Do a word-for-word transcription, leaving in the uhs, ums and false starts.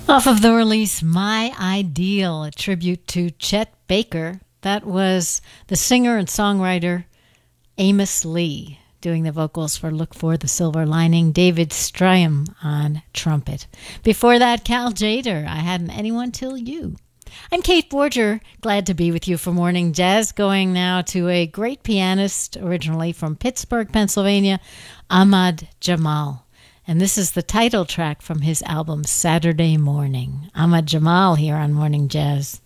Off of the release My Ideal, a tribute to Chet Baker. That was the singer and songwriter Amos Lee doing the vocals for Look for the Silver Lining, David Stryham on trumpet. Before that, Cal Tjader, I Hadn't Anyone Till You. I'm Kate Borger, glad to be with you for Morning Jazz, going now to a great pianist originally from Pittsburgh, Pennsylvania, Ahmad Jamal. And this is the title track from his album Saturday Morning. Ahmad Jamal here on Morning Jazz.